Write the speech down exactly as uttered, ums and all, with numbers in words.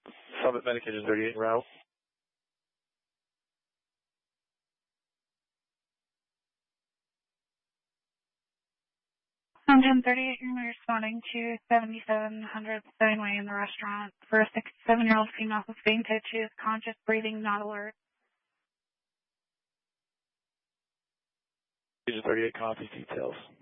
Summit Medication thirty-eight en route. one thirty-eight, you're responding to seventy-seven hundred Steinway in the restaurant for a sixty-seven-year-old female who's fainted. She is conscious, breathing, not alert. thirty-eight copies details.